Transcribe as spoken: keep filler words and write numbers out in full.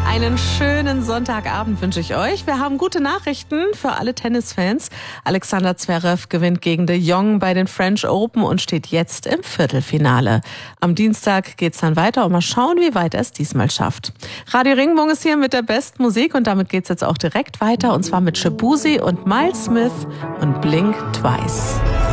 Einen schönen Sonntagabend wünsche ich euch. Wir haben gute Nachrichten für alle Tennisfans. Alexander Zverev gewinnt gegen de Jong bei den French Open und steht jetzt im Viertelfinale. Am Dienstag geht's dann weiter und mal schauen, wie weit er es diesmal schafft. Radio Regenbogen ist hier mit der besten Musik und damit geht's jetzt auch direkt weiter und zwar mit Shaboozey und Miles Smith und Blink Twice.